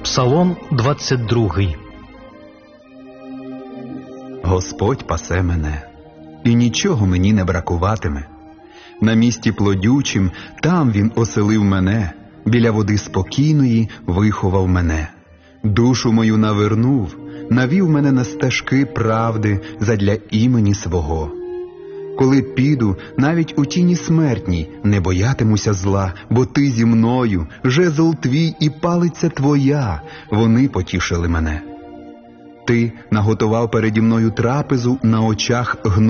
Псалом 22. Господь пасе мене, і нічого мені не бракуватиме. На місці плодючим там Він оселив мене, біля води спокійної виховав мене. Душу мою навернув, навів мене на стежки правди задля імені свого. Коли піду, навіть у тіні смертній, не боятимуся зла, бо ти зі мною, жезл твій і палиця твоя, вони потішили мене. Ти наготував переді мною трапезу на очах